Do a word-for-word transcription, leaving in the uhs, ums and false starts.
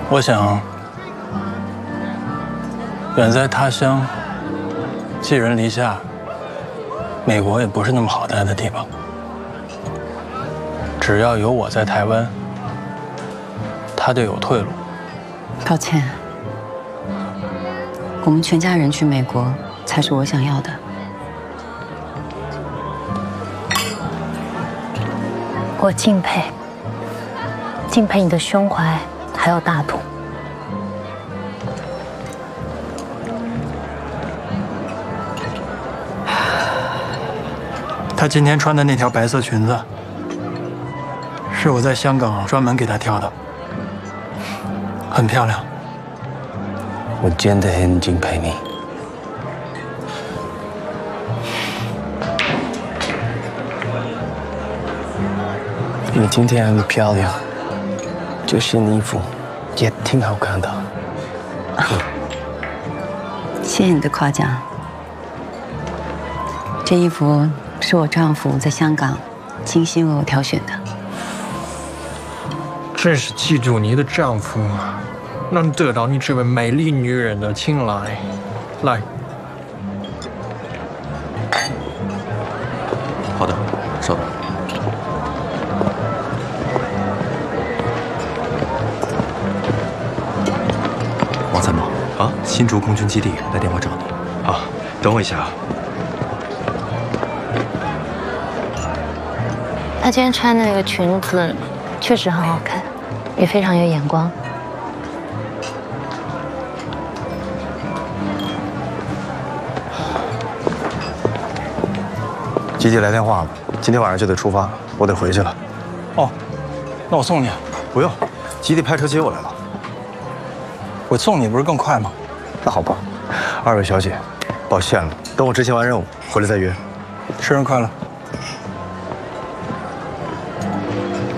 我想，远在他乡，寄人篱下，美国也不是那么好待的地方。只要有我在台湾，他就有退路。 抱歉，我们全家人去美国才是我想要的。 我敬佩，敬佩你的胸怀还有大度。 她今天穿的那条白色裙子，是我在香港专门给她挑的，很漂亮。 我真的很敬佩你。你今天很漂亮，这身衣服也挺好看的。 谢谢你的夸奖。这衣服是我丈夫在香港精心为我挑选的。 真是记住你的丈夫，能得到你这位美丽女人的青睐。来， 好的，稍等。王参谋啊，新竹空军基地来电话找你。啊，等我一下啊。 她今天穿的那个裙子确实很好看，也非常有眼光。 基地来电话了，今天晚上就得出发，我得回去了。 哦，那我送你。 不用，基地派车接我来了。 我送你不是更快吗？ 那好吧，二位小姐，抱歉了，等我执行完任务回来再约。 生日快乐！